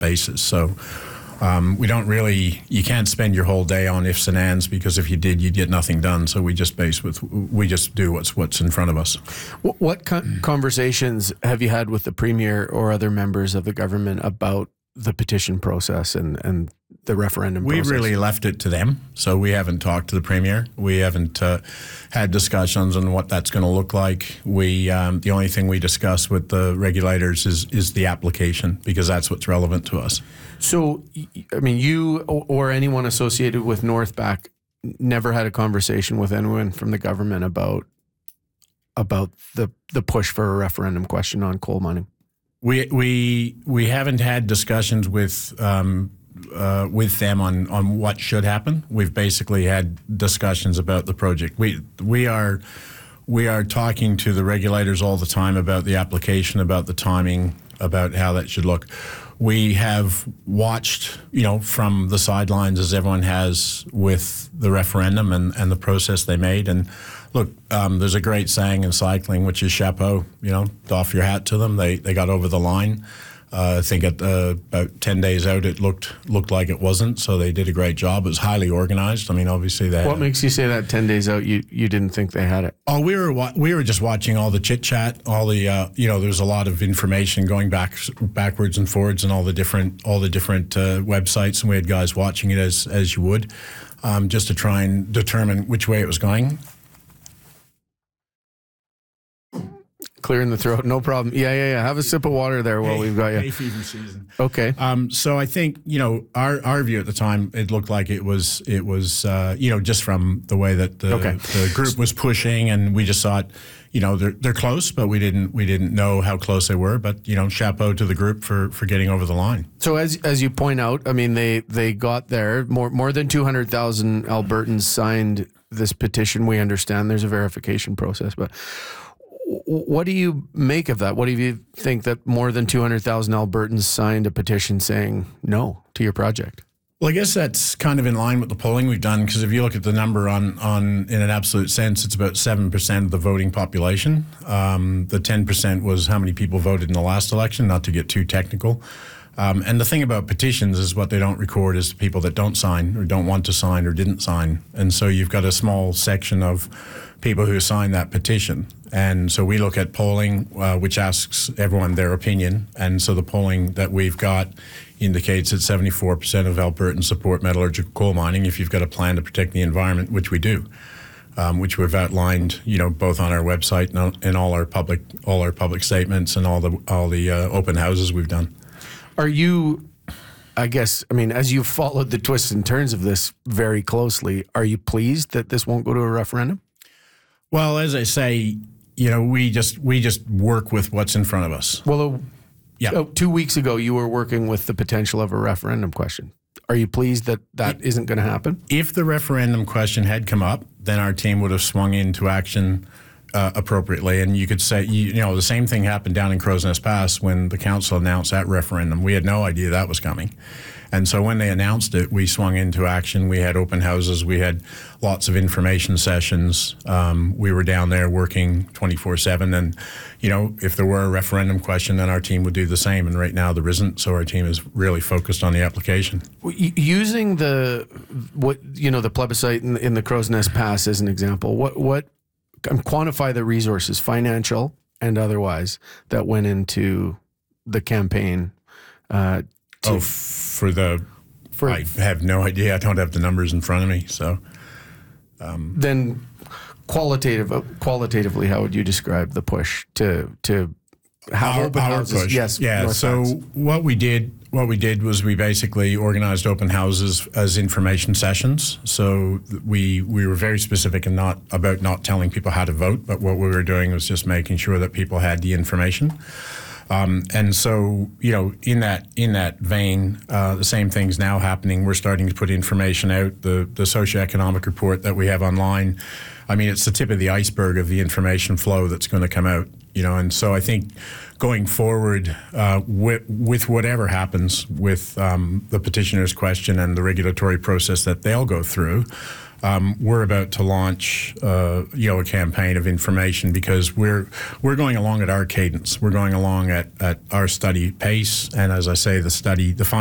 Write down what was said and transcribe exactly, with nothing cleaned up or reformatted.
basis. So um, we don't really, you can't spend your whole day on ifs and ands, because if you did, you'd get nothing done. So we just base with, we just do what's what's in front of us. What, what con- conversations have you had with the Premier or other members of the government about the petition process and, and the referendum we process? We really left it to them. So we haven't talked to the Premier. We haven't uh, had discussions on what that's going to look like. We um, the only thing we discuss with the regulators is is the application, because that's what's relevant to us. So, I mean, you or anyone associated with Northback never had a conversation with anyone from the government about about the the push for a referendum question on coal mining? We we we haven't had discussions with um, uh, with them on, on what should happen. We've basically had discussions about the project. We we are we are talking to the regulators all the time about the application, about the timing, about how that should look. We have watched, you know, from the sidelines, as everyone has, with the referendum and, and the process they made. And look, um, there's a great saying in cycling, which is chapeau, you know, doff your hat to them. They they got over the line. Uh, I think at uh, about ten days out, it looked looked like it wasn't. So they did a great job. It was highly organized. I mean, obviously they. What makes you say that ten days out you, you didn't think they had it? Oh, we were wa- we were just watching all the chit chat, all the uh, you know, there's a lot of information going back backwards and forwards, and all the different all the different uh, websites, and we had guys watching it as as you would, um, just to try and determine which way it was going. Clearing the throat, no problem. Yeah, yeah, yeah. Have a sip of water there while hay, we've got you. Hay fever season. Okay. Um, so I think, you know, our, our view at the time, it looked like it was it was uh, you know, just from the way that the, okay. the group was pushing, and we just thought, you know, they're they're close, but we didn't we didn't know how close they were. But, you know, chapeau to the group for, for getting over the line. So as as you point out, I mean, they they got there. More more than two hundred thousand Albertans signed this petition. We understand there's a verification process, but what do you make of that? What do you think that more than two hundred thousand Albertans signed a petition saying no to your project? Well, I guess that's kind of in line with the polling we've done, because if you look at the number on, on in an absolute sense, it's about seven percent of the voting population. Um, the ten percent was how many people voted in the last election, not to get too technical. Um, and the thing about petitions is what they don't record is the people that don't sign or don't want to sign or didn't sign. And so you've got a small section of people who signed that petition. And so we look at polling, uh, which asks everyone their opinion. And so the polling that we've got indicates that seventy-four percent of Albertans support metallurgical coal mining if you've got a plan to protect the environment, which we do, um, which we've outlined, you know, both on our website and in all our public all our public statements and all the all the uh, open houses we've done. Are you, I guess, I mean, as you've followed the twists and turns of this very closely, are you pleased that this won't go to a referendum? Well, as I say, you know, we just we just work with what's in front of us. Well, uh, yeah. uh, two weeks ago, you were working with the potential of a referendum question. Are you pleased that that it, isn't going to happen? If the referendum question had come up, then our team would have swung into action uh, appropriately. And you could say, you, you know, the same thing happened down in Crowsnest Pass when the council announced that referendum. We had no idea that was coming. And so when they announced it, we swung into action. We had open houses. We had lots of information sessions. Um, we were down there working twenty-four seven. And, you know, if there were a referendum question, then our team would do the same. And right now there isn't. So our team is really focused on the application. Using the, what, you know, the plebiscite in, in the Crowsnest Pass as an example, what, what, quantify the resources, financial and otherwise, that went into the campaign. Uh, oh, for the, for, I have no idea. I don't have the numbers in front of me. So um, then qualitative, qualitatively, how would you describe the push to, to have our, open our houses? push? Yes. Yeah. So what we did, what we did was we basically organized open houses as information sessions. So we we were very specific and not about not telling people how to vote, but what we were doing was just making sure that people had the information. Um, and so, you know, in that in that vein, uh, the same thing's now happening. We're starting to put information out. The the socioeconomic report that we have online, I mean, it's the tip of the iceberg of the information flow that's going to come out. You know, and so I think going forward uh, with, with whatever happens with um, the petitioner's question and the regulatory process that they'll go through, um, we're about to launch, uh, you know, a campaign of information because we're we're going along at our cadence. We're going along at, at our study pace, and as I say, the study, the